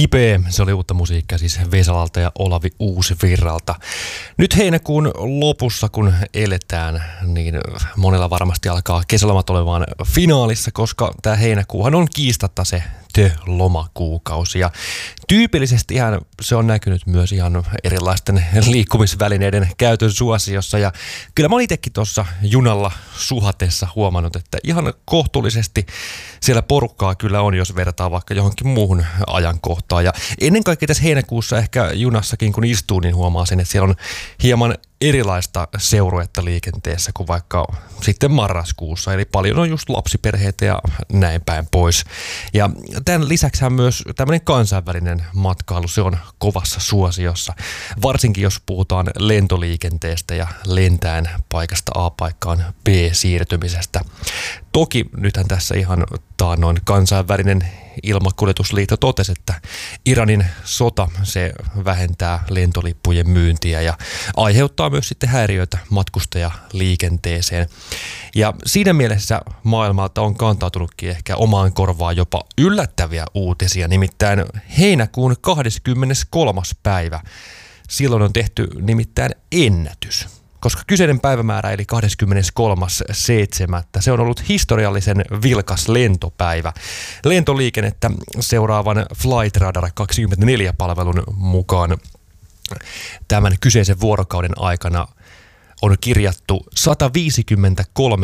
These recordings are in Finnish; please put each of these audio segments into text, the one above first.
Kipeä, se oli uutta musiikkia siis Vesalalta ja Olavi Uusvirralta. Nyt heinäkuun lopussa, kun eletään, niin monella varmasti alkaa kesälomat olemaan finaalissa, koska tämä heinäkuuhan on kiistatta se lomakuukausi. Ja tyypillisesti se on näkynyt myös ihan erilaisten liikkumisvälineiden käytön suosiossa. Ja kyllä mä oon itsekin tuossa junalla suhatessa huomannut, että ihan kohtuullisesti siellä porukkaa kyllä on, jos vertaa vaikka johonkin muuhun ajankohtaan. Ja ennen kaikkea tässä heinäkuussa ehkä junassakin, kun istuu, niin huomaa sen, että siellä on hieman erilaista seuruetta liikenteessä kuin vaikka sitten marraskuussa. Eli paljon on just lapsiperheitä ja näin päin pois. Ja tämän lisäksi myös tämmöinen kansainvälinen matkailu, se on kovassa suosiossa. Varsinkin jos puhutaan lentoliikenteestä ja lentäen paikasta A paikkaan B siirtymisestä. Toki nythän tässä ihan taannoin kansainvälinen ilmakuljetusliitto totesi, että Iranin sota, se vähentää lentolippujen myyntiä ja aiheuttaa myös sitten häiriöitä matkustajaliikenteeseen. Ja siinä mielessä maailmalta on kantautunutkin ehkä omaan korvaan jopa yllättäviä uutisia, nimittäin heinäkuun 23. päivä. Silloin on tehty nimittäin ennätys. Koska kyseinen päivämäärä eli 23.7. se on ollut historiallisen vilkas lentopäivä. Lentoliikennettä seuraavan Flight Radar 24-palvelun mukaan tämän kyseisen vuorokauden aikana on kirjattu 153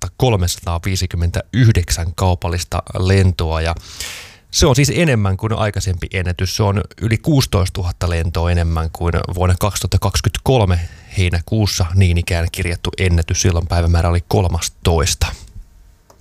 359 kaupallista lentoa ja se on siis enemmän kuin aikaisempi ennätys. Se on yli 16 000 lentoa enemmän kuin vuonna 2023 heinäkuussa niin ikään kirjattu ennätys. Silloin päivämäärä oli 13.